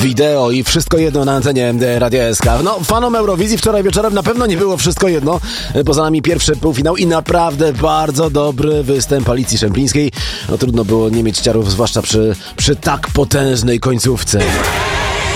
wideo i wszystko jedno na antenie Radia SK. No, fanom Eurowizji wczoraj wieczorem na pewno nie było wszystko jedno. Poza nami pierwszy półfinał i naprawdę bardzo dobry występ Alicji Szemplińskiej. No trudno było nie mieć ciarów, zwłaszcza przy tak potężnej końcówce.